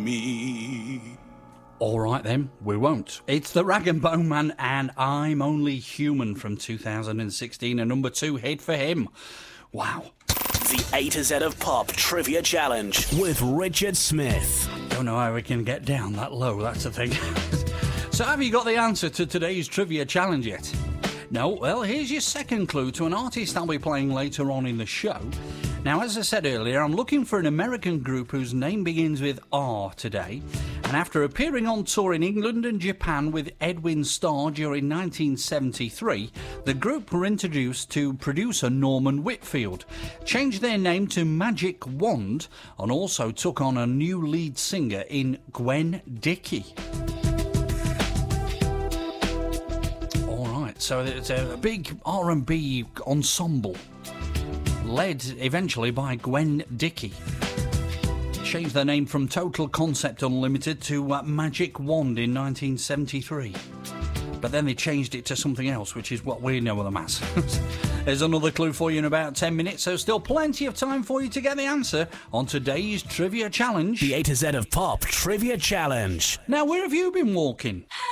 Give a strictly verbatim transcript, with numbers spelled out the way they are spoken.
me. All right then, we won't. It's the Rag and Bone Man and I'm Only Human from two thousand sixteen, a number two hit for him. Wow. The A to Z of Pop Trivia Challenge with Richard Smith. Don't know how we can get down that low, that's the thing. So have you got the answer to today's Trivia Challenge yet? No? Well, here's your second clue to an artist I'll be playing later on in the show. Now, as I said earlier, I'm looking for an American group whose name begins with R today. And after appearing on tour in England and Japan with Edwin Starr during nineteen seventy-three, the group were introduced to producer Norman Whitfield, changed their name to Magic Wand, and also took on a new lead singer in Gwen Dickey. All right, so it's a big R and B ensemble, led eventually by Gwen Dickey. Changed their name from Total Concept Unlimited to uh, Magic Wand in nineteen seventy-three. But then they changed it to something else, which is what we know them as. There's another clue for you in about ten minutes, so still plenty of time for you to get the answer on today's Trivia Challenge. The A to Z of Pop Trivia Challenge. Now, where have you been walking?